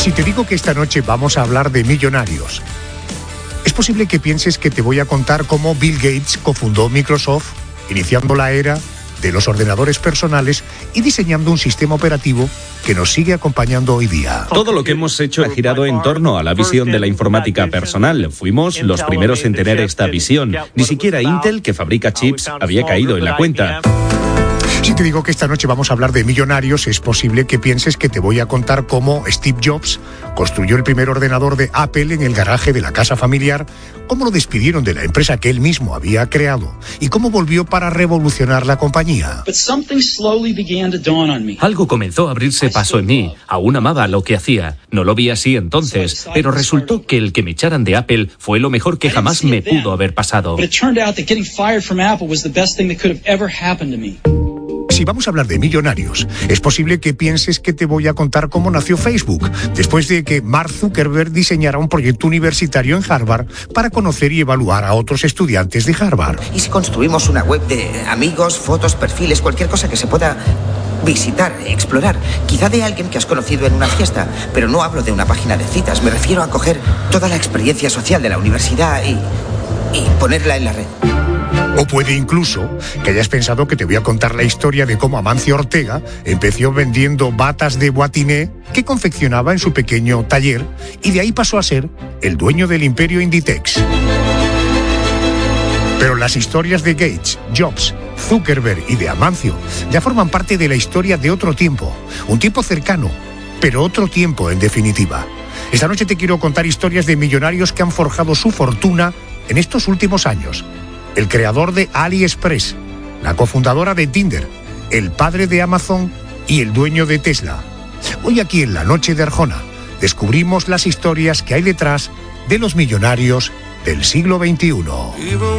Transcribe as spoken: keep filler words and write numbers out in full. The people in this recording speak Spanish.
Si te digo que esta noche vamos a hablar de millonarios, es posible que pienses que te voy a contar cómo Bill Gates cofundó Microsoft, iniciando la era de los ordenadores personales y diseñando un sistema operativo que nos sigue acompañando hoy día. Todo lo que hemos hecho ha girado en torno a la visión de la informática personal. Fuimos los primeros en tener esta visión. Ni siquiera Intel, que fabrica chips, había caído en la cuenta. Si te digo que esta noche vamos a hablar de millonarios, es posible que pienses que te voy a contar cómo Steve Jobs construyó el primer ordenador de Apple en el garaje de la casa familiar, cómo lo despidieron de la empresa que él mismo había creado y cómo volvió para revolucionar la compañía. Algo comenzó a abrirse paso en mí. Aún amaba lo que hacía. No lo vi así entonces, pero resultó que el que me echaran de Apple fue lo mejor que jamás me pudo haber pasado. Si vamos a hablar de millonarios, es posible que pienses que te voy a contar cómo nació Facebook, después de que Mark Zuckerberg diseñara un proyecto universitario en Harvard para conocer y evaluar a otros estudiantes de Harvard. ¿Y si construimos una web de amigos, fotos, perfiles, cualquier cosa que se pueda visitar, explorar? Quizá de alguien que has conocido en una fiesta, pero no hablo de una página de citas, me refiero a coger toda la experiencia social de la universidad y, y ponerla en la red. O puede incluso que hayas pensado que te voy a contar la historia de cómo Amancio Ortega empezó vendiendo batas de Boatiné que confeccionaba en su pequeño taller y de ahí pasó a ser el dueño del imperio Inditex. Pero las historias de Gates, Jobs, Zuckerberg y de Amancio ya forman parte de la historia de otro tiempo, un tiempo cercano, pero otro tiempo en definitiva. Esta noche te quiero contar historias de millonarios que han forjado su fortuna en estos últimos años. El creador de AliExpress, la cofundadora de Tinder, el padre de Amazon y el dueño de Tesla. Hoy aquí en la Noche de Arjona descubrimos las historias que hay detrás de los millonarios del siglo veintiuno.